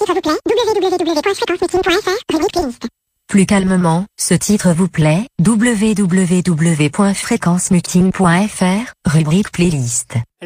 titre vous plaît, www.fréquencemeeting.fr, rubrique playlist. Plus calmement, ce titre vous plaît, www.fréquencemeeting.fr, rubrique playlist.